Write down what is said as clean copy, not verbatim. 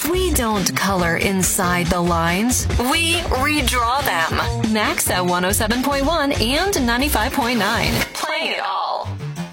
We don't color inside the lines. We redraw them. Max at 107.1 and 95.9. Playing it all.